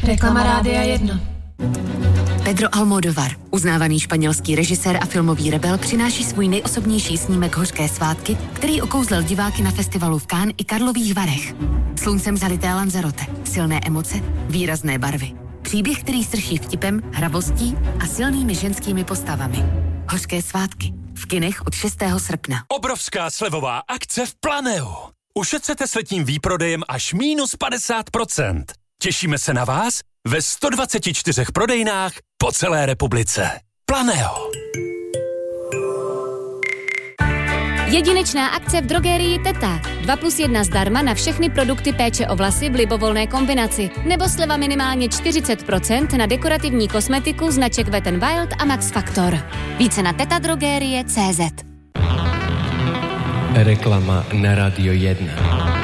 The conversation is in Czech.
Reklama Rádia 1. Pedro Almodóvar, uznávaný španělský režisér a filmový rebel, přináší svůj nejosobnější snímek Hořké svátky, který okouzlil diváky na festivalu v Cannes i Karlových Varech. Sluncem zalité Lanzarote, silné emoce, výrazné barvy. Příběh, který strší vtipem, hravostí a silnými ženskými postavami. Hořké svátky. V kinech od 6. srpna. Obrovská slevová akce v Planeu. Ušetřete s letním výprodejem až -50%. Těšíme se na vás ve 124 prodejnách po celé republice. Planeo. Jedinečná akce v drogerii Teta. 2+1 zdarma na všechny produkty péče o vlasy v libovolné kombinaci. Nebo sleva minimálně 40% na dekorativní kosmetiku značek Wet n Wild a Max Factor. Více na tetadrogerie.cz. Reklama na Radio 1.